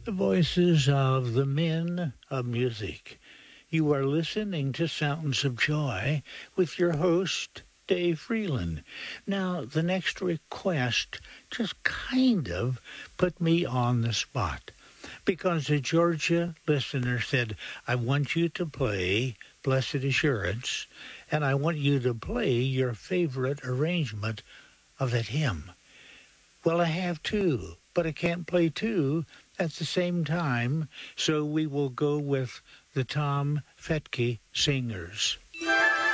the voices of the men of music. You are listening to Sounds of Joy with your host, Dave Freeland. Now, the next request just kind of put me on the spot because a Georgia listener said, I want you to play Blessed Assurance, and I want you to play your favorite arrangement of that hymn. Well, I have two, but I can't play two at the same time, so we will go with the Tom Fetke Singers.